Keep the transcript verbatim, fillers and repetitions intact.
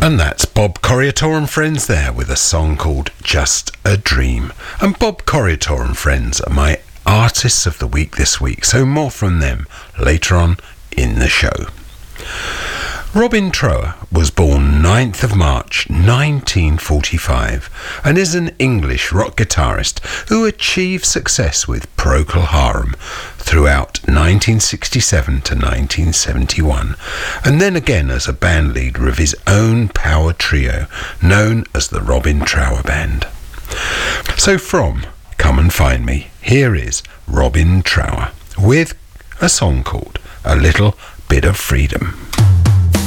And that's Bob Corriator and Friends there with a song called Just a Dream. And Bob Corriator and Friends are my artists of the week this week, so more from them later on in the show. Robin Trower was born ninth of March nineteen forty-five and is an English rock guitarist who achieved success with Procol Harum throughout nineteen sixty-seven to nineteen seventy-one, and then again as a band leader of his own power trio known as the Robin Trower Band. So from Come and Find Me, here is Robin Trower with a song called A Little Bit of Freedom.